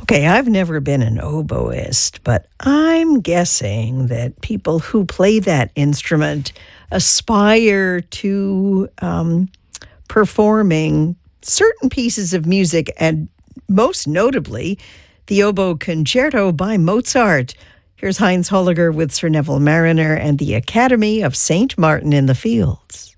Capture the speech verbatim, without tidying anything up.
Okay, I've never been an oboist, but I'm guessing that people who play that instrument aspire to um, performing certain pieces of music, and most notably, the Oboe Concerto by Mozart. Here's Heinz Holliger with Sir Neville Marriner and the Academy of Saint Martin in the Fields.